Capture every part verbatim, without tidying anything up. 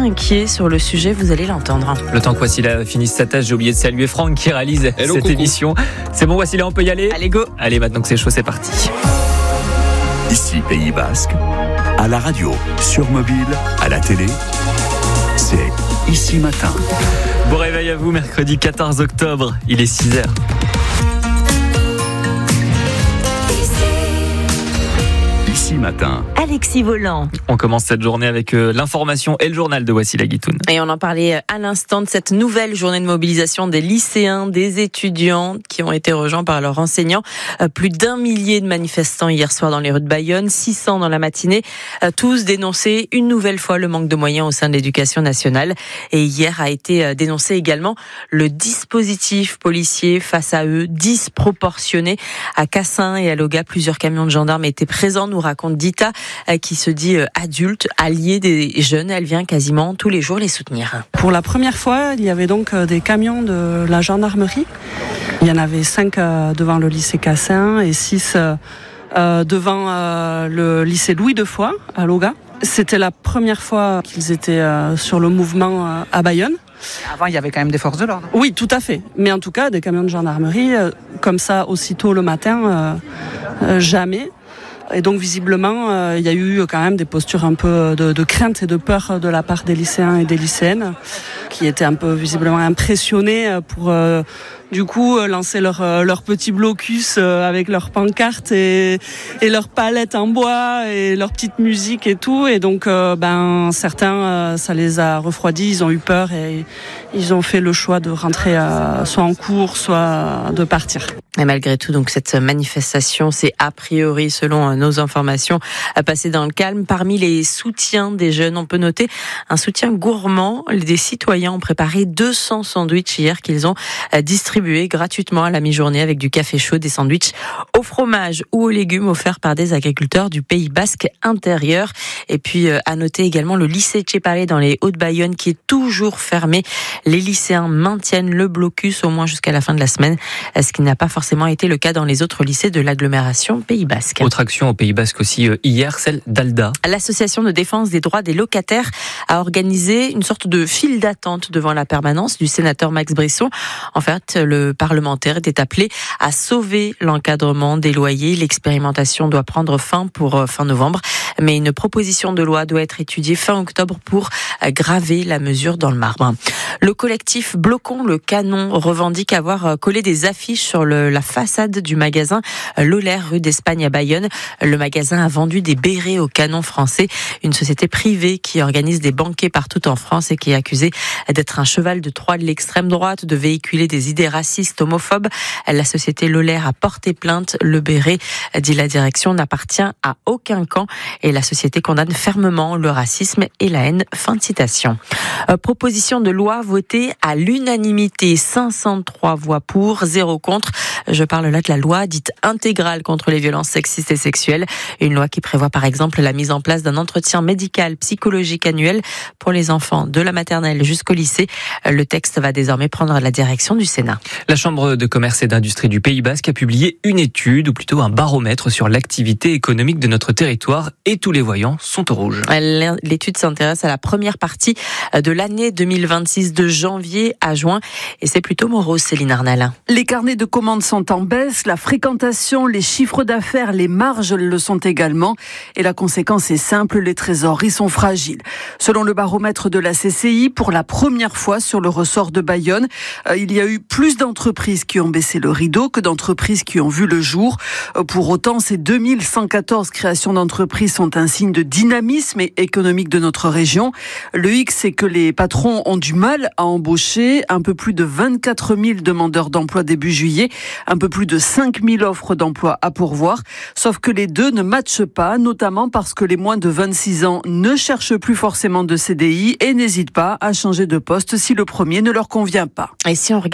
inquiets sur le sujet, vous allez l'entendre. Le temps que Wassila finisse sa tâche, j'ai oublié de saluer Franck qui réalise Hello, cette coucou. émission. C'est bon Wassila, on peut y aller ? Allez, go. Allez, maintenant que c'est chaud, c'est parti. Ici Pays Basque, à la radio, sur mobile, à la télé, c'est Ici Matin. Bon réveil à vous, mercredi quatorze octobre, il est six heures. Ici Matin. Alexis Volant. On commence cette journée avec euh, l'information et le journal de Wassila Guitoun. Et on en parlait à l'instant de cette nouvelle journée de mobilisation des lycéens, des étudiants qui ont été rejoints par leurs enseignants. Euh, plus d'un millier de manifestants hier soir dans les rues de Bayonne, six cents dans la matinée. Euh, tous dénonçaient une nouvelle fois le manque de moyens au sein de l'éducation nationale. Et hier a été euh, dénoncé également le dispositif policier face à eux, disproportionné. À Cassin et à Loga, plusieurs camions de gendarmes étaient présents, nous raconte Dita, euh, qui se dit euh, adulte, alliée des jeunes. Elle vient quasiment tous les jours les soutenir. Pour la première fois, il y avait donc des camions de la gendarmerie. Il y en avait cinq devant le lycée Cassin et six devant le lycée Louis de Foix à Loga. C'était la première fois qu'ils étaient sur le mouvement à Bayonne. Avant, il y avait quand même des forces de l'ordre. Oui, tout à fait. Mais en tout cas, des camions de gendarmerie, comme ça, aussitôt le matin, euh, jamais. Et donc visiblement, euh, il y a eu quand même des postures un peu de, de crainte et de peur de la part des lycéens et des lycéennes qui étaient un peu visiblement impressionnés pour euh, du coup lancer leur, leur petit blocus avec leurs pancartes et, et leurs palettes en bois et leur petite musique et tout. Et donc euh, ben, certains, euh, ça les a refroidis, ils ont eu peur et ils ont fait le choix de rentrer euh, soit en cours, soit de partir. Et malgré tout, donc cette manifestation, c'est a priori, selon nos informations, passé dans le calme. Parmi les soutiens des jeunes, on peut noter un soutien gourmand. Des citoyens ont préparé deux cents sandwichs hier qu'ils ont distribués gratuitement à la mi-journée avec du café chaud, des sandwichs au fromage ou aux légumes offerts par des agriculteurs du Pays Basque intérieur. Et puis, à noter également le lycée Tchépalé dans les Hauts-de-Bayonne qui est toujours fermé. Les lycéens maintiennent le blocus au moins jusqu'à la fin de la semaine, ce qui n'a pas forcément été le cas dans les autres lycées de l'agglomération Pays Basque. Autre action au Pays Basque aussi euh, hier, celle d'Alda. L'association de défense des droits des locataires a organisé une sorte de file d'attente devant la permanence du sénateur Max Brisson. En fait, le parlementaire était appelé à sauver l'encadrement des loyers. L'expérimentation doit prendre fin pour euh, fin novembre, mais une proposition de loi doit être étudiée fin octobre pour euh, graver la mesure dans le marbre. Le collectif Bloquons le Canon revendique avoir collé des affiches sur le, la façade du magasin Lolaire, rue d'Espagne à Bayonne. Le magasin a vendu des bérets au canon français, une société privée qui organise des banquets partout en France et qui est accusée d'être un cheval de Troie de l'extrême droite, de véhiculer des idées racistes, homophobes. La société Lolaire a porté plainte. Le béret, dit la direction, n'appartient à aucun camp et la société condamne fermement le racisme et la haine. Fin de citation. Euh, proposition de loi votée à l'unanimité, cinq cent trois voix pour, zéro contre. Je parle là de la loi dite intégrale contre les violences sexistes et sexuelles. Une loi qui prévoit par exemple la mise en place d'un entretien médical psychologique annuel pour les enfants de la maternelle jusqu'au lycée. Le texte va désormais prendre la direction du Sénat. La Chambre de commerce et d'industrie du Pays Basque a publié une étude, ou plutôt un baromètre sur l'activité économique de notre territoire et tous les voyants sont au rouge. L'étude s'intéresse à la première partie de l'année deux mille vingt-six, de janvier à juin, et c'est plutôt morose, Céline Arnal. Les carnets de commandes sont en baisse, la fréquentation, les chiffres d'affaires, les marges le sont également. Et la conséquence est simple, les trésoreries sont fragiles. Selon le baromètre de la C C I, pour la première fois sur le ressort de Bayonne, euh, il y a eu plus d'entreprises qui ont baissé le rideau que d'entreprises qui ont vu le jour. Euh, pour autant, ces deux mille cent quatorze créations d'entreprises sont un signe de dynamisme économique de notre région. Le hic, c'est que les patrons ont du mal à embaucher. Un peu plus de vingt-quatre mille demandeurs d'emploi début juillet, un peu plus de cinq mille offres d'emploi à pourvoir. Sauf que les deux ne matchent pas, notamment parce que les moins de vingt-six ans ne cherchent plus forcément de C D I et n'hésitent pas à changer de poste si le premier ne leur convient pas. Et si on regarde secteur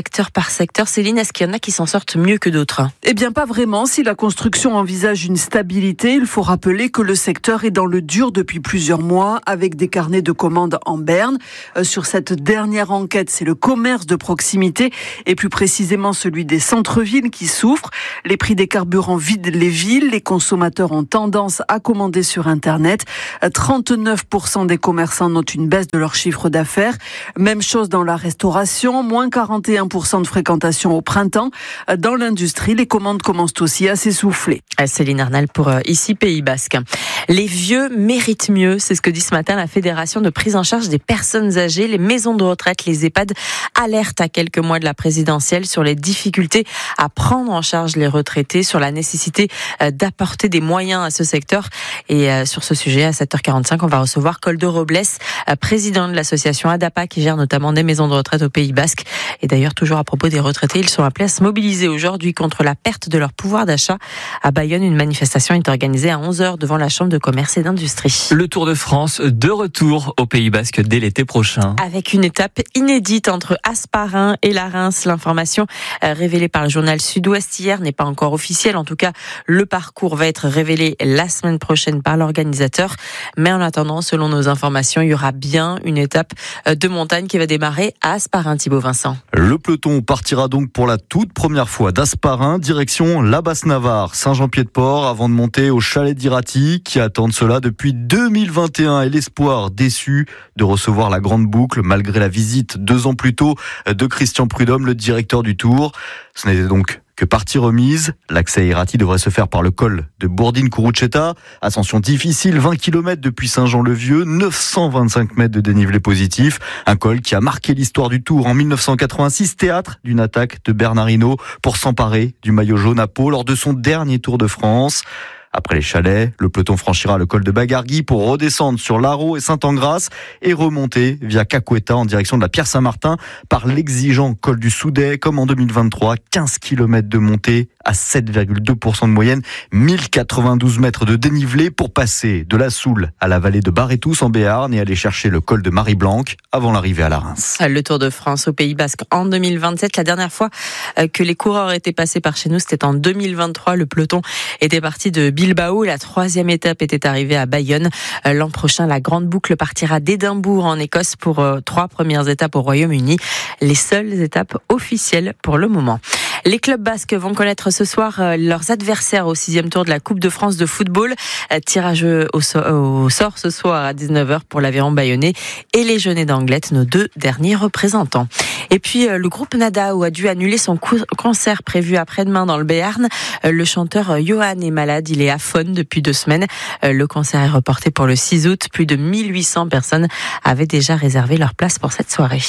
secteur par secteur. Céline, est-ce qu'il y en a qui s'en sortent mieux que d'autres ? Eh bien, pas vraiment. Si la construction envisage une stabilité, il faut rappeler que le secteur est dans le dur depuis plusieurs mois, avec des carnets de commandes en berne. Euh, sur cette dernière enquête, c'est le commerce de proximité et plus précisément celui des centres-villes qui souffre. Les prix des carburants vident les villes. Les consommateurs ont tendance à commander sur Internet. trente-neuf pour cent des commerçants notent une baisse de leur chiffre d'affaires. Même chose dans la restauration, moins quarante et un pour cent de fréquentation au printemps. Dans l'industrie, les commandes commencent aussi à s'essouffler. Céline Arnal pour euh, ici Pays Basque. Les vieux méritent mieux, c'est ce que dit ce matin la Fédération de prise en charge des personnes âgées. Les maisons de retraite, les EHPAD alertent à quelques mois de la présidentielle sur les difficultés à prendre en charge les retraités, sur la nécessité euh, d'apporter des moyens à ce secteur. Et euh, sur ce sujet, à sept heures quarante-cinq, on va recevoir Koldo Robles, euh, président de l'association ADAPA qui gère notamment des maisons de retraite au Pays Basque. Et d'ailleurs, toujours à propos des retraités, ils sont appelés à se mobiliser aujourd'hui contre la perte de leur pouvoir d'achat. À Bayonne, une manifestation est organisée à onze heures devant la Chambre de commerce et d'industrie. Le Tour de France, de retour au Pays Basque dès l'été prochain. Avec une étape inédite entre Hasparren et la Reims. L'information révélée par le journal Sud-Ouest hier n'est pas encore officielle. En tout cas, le parcours va être révélé la semaine prochaine par l'organisateur. Mais en attendant, selon nos informations, il y aura bien une étape de montagne qui va démarrer à Hasparren, Thibaut Vincent. Le peloton partira donc pour la toute première fois d'Hasparren, direction la Basse-Navarre, Saint-Jean-Pied-de-Port, avant de monter au chalet d'Irati, qui attendent cela depuis deux mille vingt et un et l'espoir déçu de recevoir la grande boucle, malgré la visite deux ans plus tôt de Christian Prudhomme, le directeur du Tour. Ce n'était donc que partie remise. L'accès à Irati devrait se faire par le col de Bourdine-Curuceta. Ascension difficile, vingt kilomètres depuis Saint-Jean-le-Vieux, neuf cent vingt-cinq mètres de dénivelé positif. Un col qui a marqué l'histoire du Tour en mille neuf cent quatre-vingt-six, théâtre d'une attaque de Bernard Hinault pour s'emparer du maillot jaune à Pau lors de son dernier Tour de France. Après les chalets, le peloton franchira le col de Bagargui pour redescendre sur l'Arro et Saint-Engrâce et remonter via Caqueta en direction de la Pierre-Saint-Martin par l'exigeant col du Soudet, comme en deux mille vingt-trois, quinze kilomètres de montée à sept virgule deux pour cent de moyenne, mille quatre-vingt-douze mètres de dénivelé pour passer de la Soule à la vallée de Barrétous en Béarn et aller chercher le col de Marie-Blanc avant l'arrivée à la Reims. Le Tour de France au Pays Basque en deux mille vingt-sept. La dernière fois que les coureurs étaient passés par chez nous, c'était en deux mille vingt-trois. Le peloton était parti de Bilbao. La troisième étape était arrivée à Bayonne. L'an prochain, la grande boucle partira d'Édimbourg en Écosse pour euh, trois premières étapes au Royaume-Uni. Les seules étapes officielles pour le moment. Les clubs basques vont connaître ce soir euh, leurs adversaires au sixième tour de la Coupe de France de football. Euh, tirage au, so- au sort ce soir à dix-neuf heures pour l'Aveyron Bayonnais et les Jeunets d'Anglet, nos deux derniers représentants. Et puis euh, le groupe Nadao a dû annuler son co- concert prévu après-demain dans le Béarn. Euh, le chanteur Johan est malade, il est aphone depuis deux semaines. Euh, le concert est reporté pour le six août. Plus de mille huit cents personnes avaient déjà réservé leur place pour cette soirée.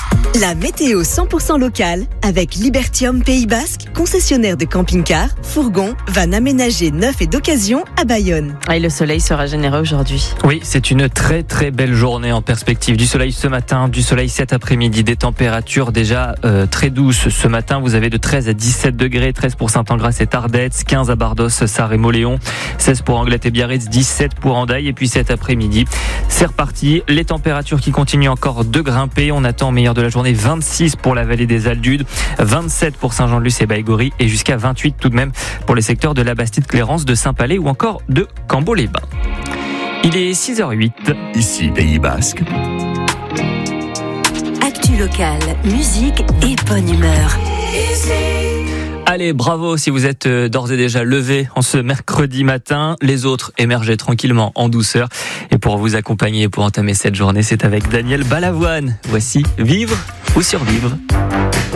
La météo cent pour cent locale avec Libertium Pays Basque, concessionnaire de camping-cars, fourgons, vannes aménagées neufs et d'occasion à Bayonne. Et le soleil sera généreux aujourd'hui. Oui, c'est une très très belle journée en perspective. Du soleil ce matin, du soleil cet après-midi, des températures déjà euh, très douces. Ce matin, vous avez de treize à dix-sept degrés, treize pour Saint-Engrâce et Tardets, quinze à Bardos, Sarre et Moléon, seize pour Anglet et Biarritz, dix-sept pour Hendaye. Et puis cet après-midi, c'est reparti. Les températures qui continuent encore de grimper. On attend au meilleur de la journée vingt-six pour la vallée des Aldudes, vingt-sept pour Saint-Jean-de-Luz et Baïgorry et jusqu'à vingt-huit tout de même pour les secteurs de la Bastide-Clérance, de Saint-Palais ou encore de Cambo-les-Bains. Il est six heures huit. Ici, Pays Basque. Actu locale, musique et bonne humeur. Allez, bravo si vous êtes d'ores et déjà levé en ce mercredi matin. Les autres émergez tranquillement en douceur. Et pour vous accompagner et pour entamer cette journée, c'est avec Daniel Balavoine. Voici Vivre ou Survivre.